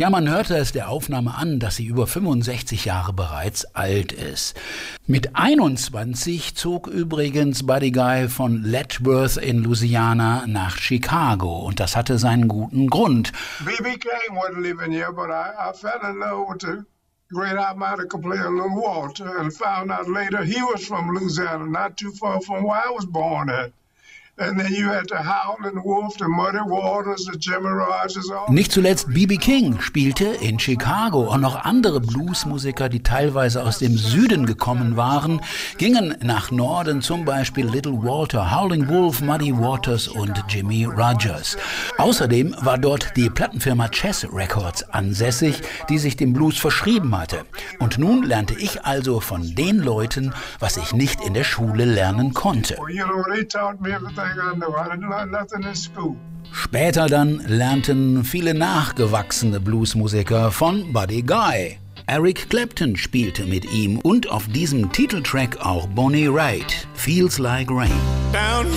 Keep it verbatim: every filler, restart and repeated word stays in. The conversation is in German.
Ja, man hörte es der Aufnahme an, dass sie über fünfundsechzig Jahre bereits alt ist. Mit einundzwanzig zog übrigens Buddy Guy von Letchworth in Louisiana nach Chicago und das hatte seinen guten Grund. B B King wasn't living here, but I, I fell in love with the great harmonica player Little Walter and found out later he was from Louisiana, not too far from where I was born at. And then you had the Howlin' Wolf, the Muddy Waters, the Jimmy Rogers. Nicht zuletzt B B King spielte in Chicago und noch andere Bluesmusiker, die teilweise aus dem Süden gekommen waren, gingen nach Norden, zum Beispiel Little Walter, Howlin' Wolf, Muddy Waters und Jimmy Rogers. Außerdem war dort die Plattenfirma Chess Records ansässig, die sich dem Blues verschrieben hatte. Und nun lernte ich also von den Leuten, was ich nicht in der Schule lernen konnte. Später dann lernten viele nachgewachsene Bluesmusiker von Buddy Guy. Eric Clapton spielte mit ihm und auf diesem Titeltrack auch Bonnie Raitt, Feels Like Rain.